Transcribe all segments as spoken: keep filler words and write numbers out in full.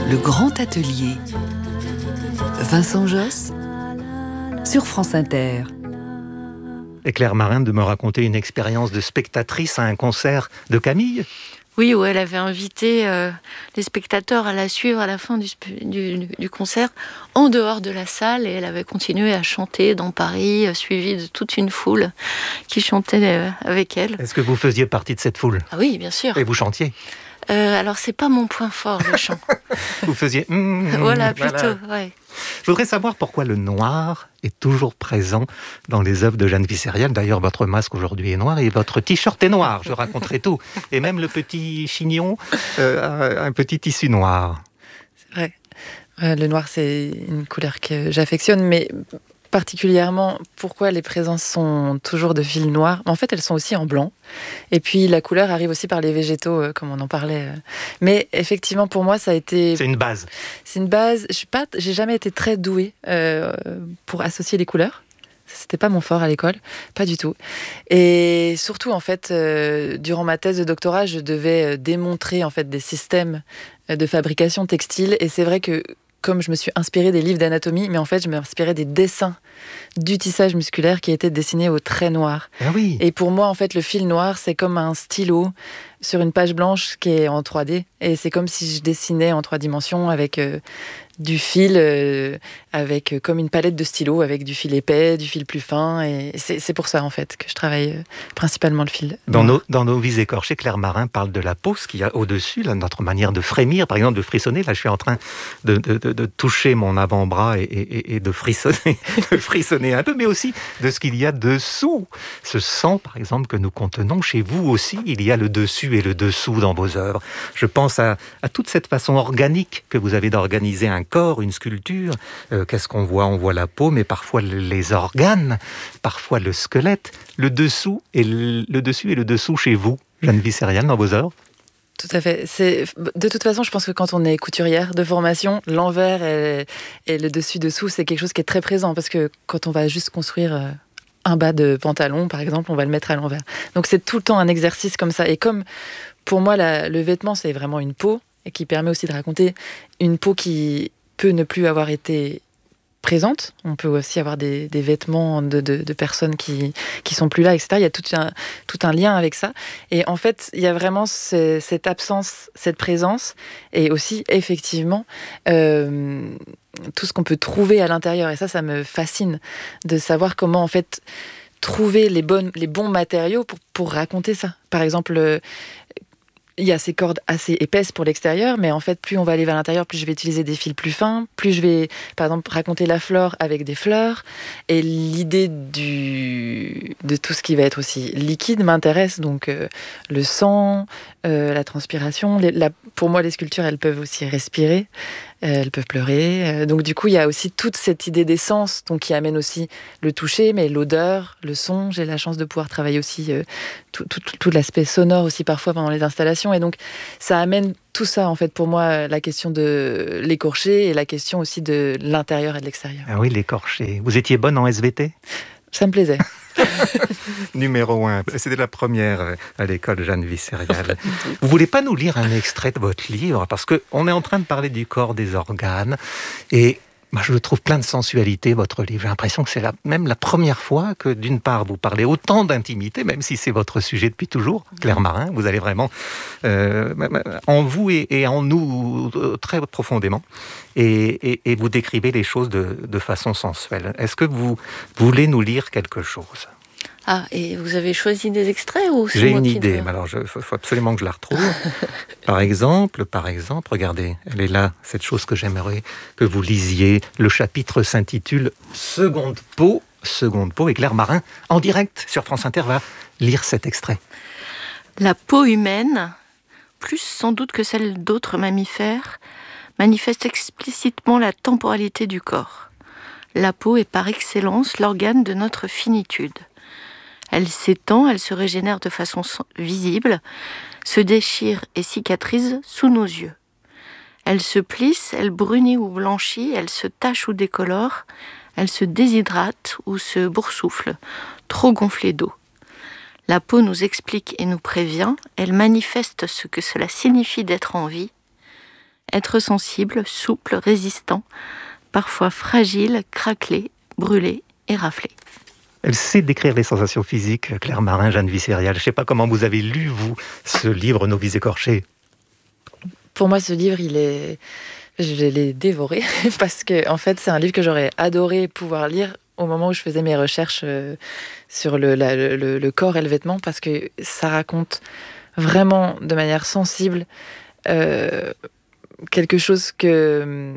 Le grand atelier. Vincent Josse sur France Inter. Et Claire Marin de me raconter une expérience de spectatrice à un concert de Camille. Oui, où elle avait invité euh, les spectateurs à la suivre à la fin du, du, du concert, en dehors de la salle, et elle avait continué à chanter dans Paris, euh, suivie de toute une foule qui chantait euh, avec elle. Est-ce que vous faisiez partie de cette foule ? Ah oui, bien sûr. Et vous chantiez ? euh, Alors, c'est pas mon point fort, le chant. Vous faisiez... Mmh, voilà, plutôt, voilà. ouais. Je voudrais savoir pourquoi le noir est toujours présent dans les œuvres de Jeanne Visserial. D'ailleurs, votre masque aujourd'hui est noir et votre t-shirt est noir. Je raconterai tout. Et même le petit chignon, euh, un petit tissu noir. C'est vrai. Euh, le noir, c'est une couleur que j'affectionne, mais particulièrement, pourquoi les présences sont toujours de fil noir ? En fait, elles sont aussi en blanc. Et puis, la couleur arrive aussi par les végétaux, euh, comme on en parlait. Mais effectivement, pour moi, ça a été... C'est une base. C'est une base. Je suis pas, j'ai jamais été très douée euh, pour associer les couleurs. C'était pas mon fort à l'école, pas du tout. Et surtout, en fait, euh, durant ma thèse de doctorat, je devais démontrer en fait des systèmes de fabrication textile. Et c'est vrai que comme je me suis inspirée des livres d'anatomie, mais en fait, je m'inspirais des dessins du tissage musculaire qui étaient dessinés au trait noir. Ah oui. Et pour moi, en fait, le fil noir, c'est comme un stylo sur une page blanche qui est en trois D. Et c'est comme si je dessinais en trois dimensions avec euh, du fil, euh, avec euh, comme une palette de stylos, avec du fil épais, du fil plus fin. Et c'est, c'est pour ça, en fait, que je travaille euh, principalement le fil dans noir. nos, dans nos vies écorchées, Claire Marin parle de la peau, ce qu'il y a au-dessus, là, notre manière de frémir, par exemple, de frissonner. Là, je suis en train de, de, de, de toucher mon avant-bras et, et, et de frissonner, de frissonner un peu, mais aussi de ce qu'il y a dessous. Ce sang, par exemple, que nous contenons, chez vous aussi, il y a le dessus et le dessous dans vos œuvres. Je pense à, à toute cette façon organique que vous avez d'organiser un corps, une sculpture. Euh, qu'est-ce qu'on voit ? On voit la peau, mais parfois les organes, parfois le squelette, le dessous et le, le dessus et le dessous chez vous, Jeanne Visserial, dans vos œuvres. Tout à fait. C'est, de toute façon, je pense que quand on est couturière de formation, l'envers et, et le dessus-dessous, c'est quelque chose qui est très présent, parce que quand on va juste construire euh, un bas de pantalon, par exemple, on va le mettre à l'envers. Donc c'est tout le temps un exercice comme ça. Et comme pour moi, la, le vêtement, c'est vraiment une peau, et qui permet aussi de raconter une peau qui peut ne plus avoir été présente. On peut aussi avoir des, des vêtements de, de, de personnes qui qui sont plus là, et cetera. Il y a tout un, tout un lien avec ça. Et en fait, il y a vraiment ce, cette absence, cette présence, et aussi, effectivement, euh, tout ce qu'on peut trouver à l'intérieur. Et ça, ça me fascine de savoir comment, en fait, trouver les, bonnes, les bons matériaux pour, pour raconter ça. Par exemple, euh, il y a ces cordes assez épaisses pour l'extérieur, mais en fait, plus on va aller vers l'intérieur, plus je vais utiliser des fils plus fins, plus je vais, par exemple, raconter la flore avec des fleurs. Et l'idée du, de tout ce qui va être aussi liquide m'intéresse, donc euh, le sang, euh, la transpiration. Les, la, pour moi, les sculptures, elles peuvent aussi respirer, euh, elles peuvent pleurer. Euh, donc du coup, il y a aussi toute cette idée d'essence, donc qui amène aussi le toucher, mais l'odeur, le son. J'ai la chance de pouvoir travailler aussi euh, tout, tout, tout, tout l'aspect sonore aussi parfois pendant les installations. Et donc, ça amène tout ça, en fait, pour moi, la question de l'écorché et la question aussi de l'intérieur et de l'extérieur. Ah oui, l'écorché. Vous étiez bonne en S V T ? Ça me plaisait. Numéro un. C'était la première à l'école de Jeanne Visserial. Vous voulez pas nous lire un extrait de votre livre ? Parce qu'on est en train de parler du corps, des organes. Et moi, je le trouve plein de sensualité, votre livre. J'ai l'impression que c'est la, même la première fois que, d'une part, vous parlez autant d'intimité, même si c'est votre sujet depuis toujours, Claire Marin. Vous allez vraiment euh, en vous et, et en nous euh, très profondément. Et, et, et vous décrivez les choses de, de façon sensuelle. Est-ce que vous voulez nous lire quelque chose ? Ah, et vous avez choisi des extraits ou c'est J'ai moi une qui idée, dois... mais alors il faut, faut absolument que je la retrouve. Par exemple, par exemple, regardez, elle est là, cette chose que j'aimerais que vous lisiez. Le chapitre s'intitule « Seconde peau ». Seconde peau, et Claire Marin, en direct sur France Inter, va lire cet extrait. La peau humaine, plus sans doute que celle d'autres mammifères, manifeste explicitement la temporalité du corps. La peau est par excellence l'organe de notre finitude. Elle s'étend, elle se régénère de façon visible, se déchire et cicatrise sous nos yeux. Elle se plisse, elle brunit ou blanchit, elle se tache ou décolore, elle se déshydrate ou se boursoufle, trop gonflée d'eau. La peau nous explique et nous prévient, elle manifeste ce que cela signifie d'être en vie, être sensible, souple, résistant, parfois fragile, craquelé, brûlé et raflé. Elle sait décrire les sensations physiques, Claire Marin, Jeanne Vicerial. Je ne sais pas comment vous avez lu, vous, ce livre « Nos vies écorchées ». Pour moi, ce livre, il est... je l'ai dévoré parce que, en fait, c'est un livre que j'aurais adoré pouvoir lire au moment où je faisais mes recherches sur le, la, le, le corps et le vêtement, parce que ça raconte vraiment de manière sensible euh, quelque chose que,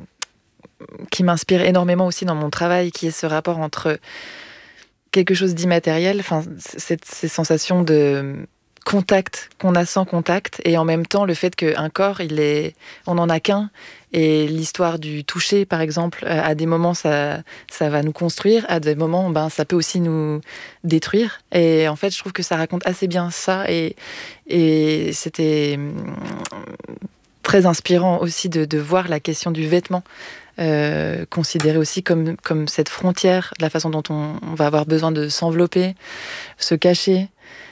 qui m'inspire énormément aussi dans mon travail, qui est ce rapport entre quelque chose d'immatériel, enfin, cette, ces sensations de contact qu'on a sans contact, et en même temps le fait qu'un corps, il est, on n'en a qu'un, et l'histoire du toucher, par exemple, à des moments ça, ça va nous construire, à des moments ben, ça peut aussi nous détruire, et en fait je trouve que ça raconte assez bien ça, et, et c'était très inspirant aussi de, de voir la question du vêtement Euh, considéré aussi comme, comme cette frontière, la façon dont on, on va avoir besoin de s'envelopper, se cacher.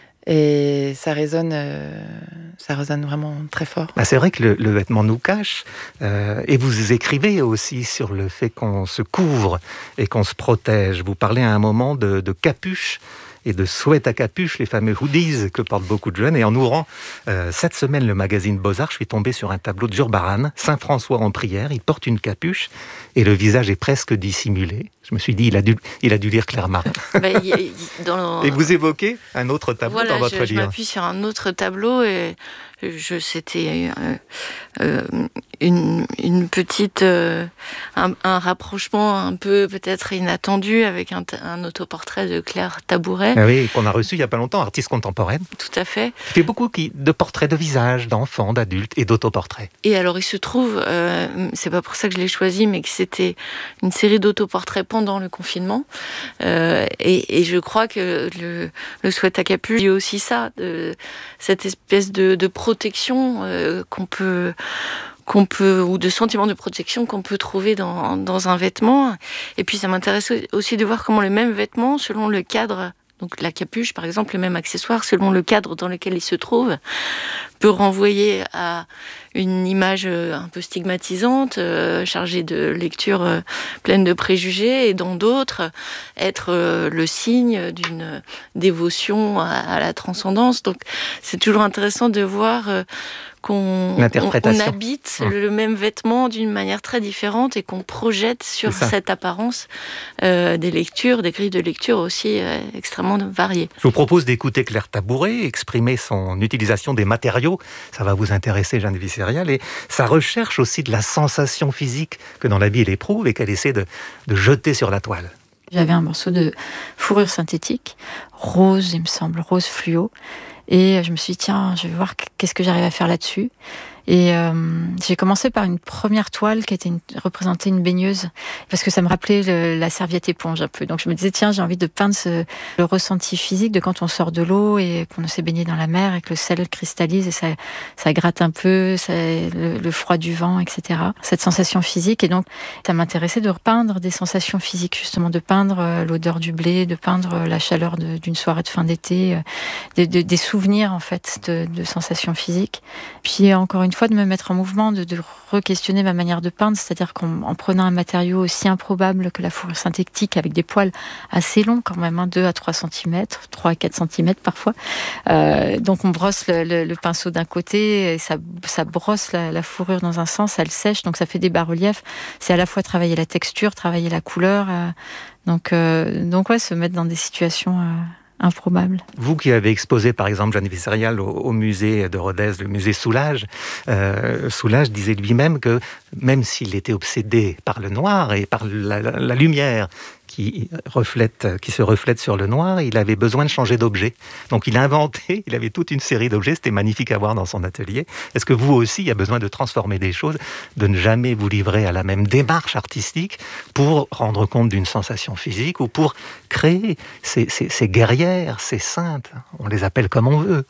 Et ça résonne, euh, ça résonne vraiment très fort. Bah c'est vrai que le, le vêtement nous cache. Euh, et vous écrivez aussi sur le fait qu'on se couvre et qu'on se protège. Vous parlez à un moment de, de capuche et de sweat à capuche, les fameux hoodies que portent beaucoup de jeunes. Et en ouvrant euh, cette semaine le magazine Beaux-Arts, je suis tombé sur un tableau de Zurbarán, Saint François en prière. Il porte une capuche et le visage est presque dissimulé. Je me suis dit, il a dû, il a dû lire Claire Marin. Bah, y, y, dans le... Et vous évoquez un autre tableau voilà, dans votre je, livre. Je m'appuie sur un autre tableau et je, c'était euh, euh, une, une petite, euh, un, un rapprochement un peu peut-être inattendu avec un, un autoportrait de Claire Tabouret. Ah oui, qu'on a reçu il n'y a pas longtemps, artiste contemporaine. Tout à fait. Il fait beaucoup de portraits de visages, d'enfants, d'adultes et d'autoportraits. Et alors il se trouve, euh, c'est pas pour ça que je l'ai choisi, mais que c'était une série d'autoportraits pendant le confinement. Euh, et, et je crois que le, le sweat à capuche dit aussi ça, de, cette espèce de, de protection euh, qu'on peut... qu'on peut, ou de sentiment de protection qu'on peut trouver dans, dans un vêtement. Et puis ça m'intéresse aussi de voir comment le même vêtement, selon le cadre, donc la capuche par exemple, le même accessoire, selon le cadre dans lequel il se trouve, peut renvoyer à une image un peu stigmatisante, euh, chargée de lectures euh, pleines de préjugés, et dans d'autres, être euh, le signe d'une dévotion à, à la transcendance. Donc c'est toujours intéressant de voir euh, qu'on on, on habite mmh. le même vêtement d'une manière très différente et qu'on projette sur cette apparence euh, des lectures, des grilles de lecture aussi euh, extrêmement variées. Je vous propose d'écouter Claire Tabouret exprimer son utilisation des matériaux. Ça va vous intéresser, Jeanne Vicerial, et sa recherche aussi de la sensation physique que dans la vie elle éprouve et qu'elle essaie de, de jeter sur la toile. J'avais un morceau de fourrure synthétique, rose, il me semble, rose fluo. Et je me suis dit, tiens, je vais voir qu'est-ce que j'arrive à faire là-dessus. Et euh, j'ai commencé par une première toile qui était une, représentait une baigneuse, parce que ça me rappelait le, la serviette éponge un peu. Donc je me disais, tiens, j'ai envie de peindre ce, le ressenti physique de quand on sort de l'eau et qu'on s'est baigné dans la mer et que le sel cristallise et ça, ça gratte un peu, ça, le, le froid du vent, et cetera. Cette sensation physique. Et donc, ça m'intéressait de repeindre des sensations physiques, justement, de peindre l'odeur du blé, de peindre la chaleur de, d'une soirée de fin d'été, de, de, des souvenirs, en fait, de, de sensations physiques. Puis, encore une fois, de me mettre en mouvement, de, de re-questionner ma manière de peindre, c'est-à-dire qu'en en prenant un matériau aussi improbable que la fourrure synthétique, avec des poils assez longs quand même, hein, deux à trois centimètres, trois à quatre centimètres parfois. Euh, donc on brosse le, le, le pinceau d'un côté, et ça, ça brosse la, la fourrure dans un sens, elle sèche, donc ça fait des bas-reliefs. C'est à la fois travailler la texture, travailler la couleur. Euh, donc, euh, donc ouais, se mettre dans des situations... Euh, improbable. Vous qui avez exposé par exemple Jeanne Vicerial au, au musée de Rodez, le musée Soulages, euh, Soulages disait lui-même que même s'il était obsédé par le noir et par la, la, la lumière qui, reflète, qui se reflète sur le noir, il avait besoin de changer d'objet. Donc il a inventé, il avait toute une série d'objets, c'était magnifique à voir dans son atelier. Est-ce que vous aussi, il y a besoin de transformer des choses, de ne jamais vous livrer à la même démarche artistique pour rendre compte d'une sensation physique ou pour créer ces, ces, ces guerrières, ces saintes, on les appelle comme on veut.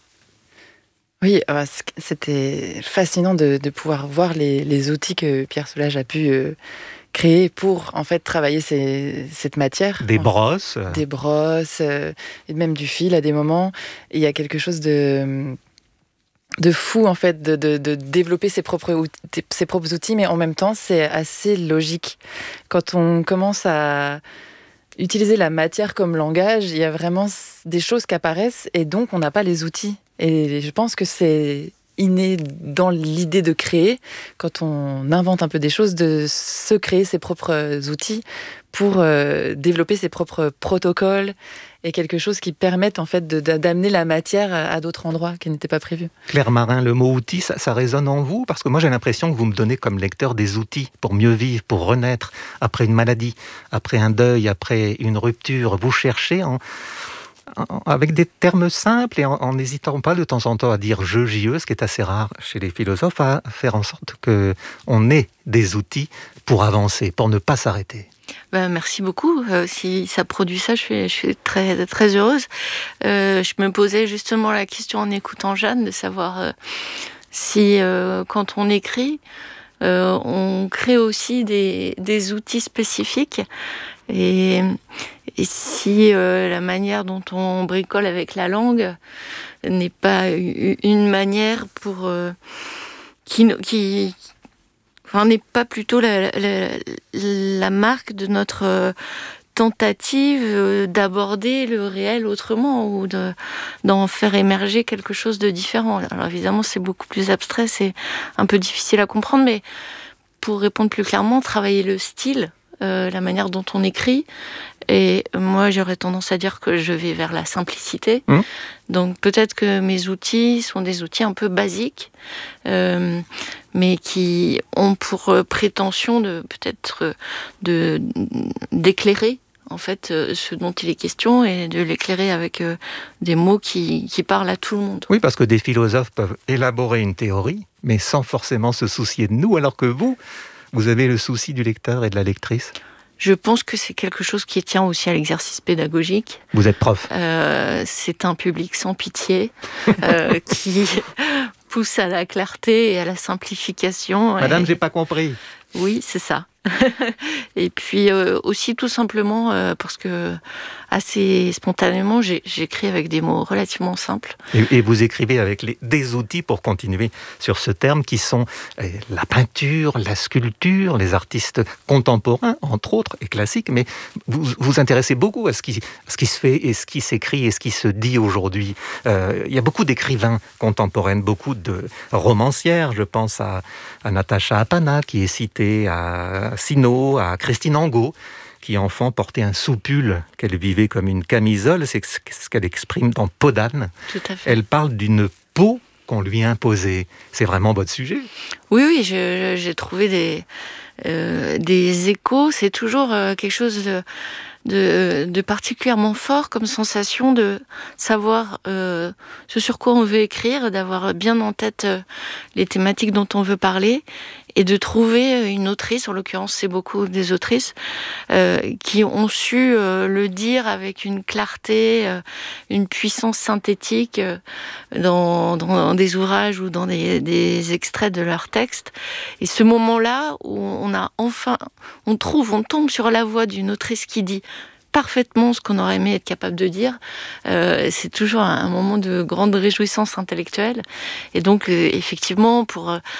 Oui, c'était fascinant de, de pouvoir voir les, les outils que Pierre Soulages a pu euh, créer pour en fait travailler ces, cette matière. Des brosses. Des brosses, euh, et même du fil à des moments. Et il y a quelque chose de, de fou en fait de, de, de développer ses propres, outils, ses propres outils, mais en même temps c'est assez logique. Quand on commence à utiliser la matière comme langage, il y a vraiment des choses qui apparaissent et donc on n'a pas les outils. Et je pense que c'est inné dans l'idée de créer, quand on invente un peu des choses, de se créer ses propres outils pour euh, développer ses propres protocoles et quelque chose qui permette en fait de, d'amener la matière à d'autres endroits qui n'étaient pas prévus. Claire Marin, le mot outil, ça, ça résonne en vous? Parce que moi j'ai l'impression que vous me donnez comme lecteur des outils pour mieux vivre, pour renaître après une maladie, après un deuil, après une rupture. Vous cherchez en... avec des termes simples et en n'hésitant pas de temps en temps à dire je, j'y, ce qui est assez rare chez les philosophes, à faire en sorte qu'on ait des outils pour avancer, pour ne pas s'arrêter. Ben, merci beaucoup. Euh, si ça produit ça, je suis, je suis très, très heureuse. Euh, je me posais justement la question en écoutant Jeanne, de savoir euh, si euh, quand on écrit, euh, on crée aussi des, des outils spécifiques. Et, et si euh, la manière dont on bricole avec la langue n'est pas une manière pour euh, qui, qui enfin, n'est pas plutôt la, la, la marque de notre tentative d'aborder le réel autrement ou de, d'en faire émerger quelque chose de différent. Alors évidemment, c'est beaucoup plus abstrait, c'est un peu difficile à comprendre, mais pour répondre plus clairement, travailler le style, Euh, la manière dont on écrit. Et moi, j'aurais tendance à dire que je vais vers la simplicité. Mmh. Donc peut-être que mes outils sont des outils un peu basiques, euh, mais qui ont pour prétention de peut-être de, d'éclairer en fait ce dont il est question et de l'éclairer avec euh, des mots qui, qui parlent à tout le monde. Oui, parce que des philosophes peuvent élaborer une théorie, mais sans forcément se soucier de nous, alors que vous, vous avez le souci du lecteur et de la lectrice? Je pense que c'est quelque chose qui tient aussi à l'exercice pédagogique. Vous êtes prof. Euh, c'est un public sans pitié euh, qui pousse à la clarté et à la simplification. Madame, et... j'ai pas compris. Oui, c'est ça. Et puis euh, aussi tout simplement euh, parce que assez spontanément, j'ai, j'écris avec des mots relativement simples. Et, et vous écrivez avec les, des outils pour continuer sur ce terme qui sont euh, la peinture, la sculpture, les artistes contemporains, entre autres, et classiques, mais vous vous intéressez beaucoup à ce qui, à ce qui se fait et ce qui s'écrit et ce qui se dit aujourd'hui. Euh, il y a beaucoup d'écrivains contemporaines, beaucoup de romancières, je pense à, à Natacha Apana qui est citée, à Sino, à Christine Angot, qui enfant portait un soupule qu'elle vivait comme une camisole, c'est ce qu'elle exprime dans Peau d'âne. Tout à fait. Elle parle d'une peau qu'on lui imposait. C'est vraiment votre sujet? Oui, oui, je, j'ai trouvé des, euh, des échos. C'est toujours euh, quelque chose de, de, de particulièrement fort comme sensation de savoir euh, ce sur quoi on veut écrire, d'avoir bien en tête euh, les thématiques dont on veut parler et de trouver une autrice, en l'occurrence c'est beaucoup des autrices, euh, qui ont su euh, le dire avec une clarté, euh, une puissance synthétique euh, dans, dans, dans des ouvrages ou dans des, des extraits de leurs textes. Et ce moment-là où on a enfin, on trouve, on tombe sur la voix d'une autrice qui dit parfaitement ce qu'on aurait aimé être capable de dire, euh, c'est toujours un moment de grande réjouissance intellectuelle. Et donc, euh, effectivement, pour euh,